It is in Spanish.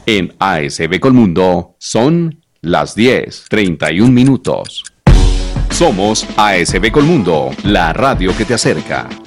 En ASB Colmundo son las 10:31. Somos ASB Colmundo, la radio que te acerca.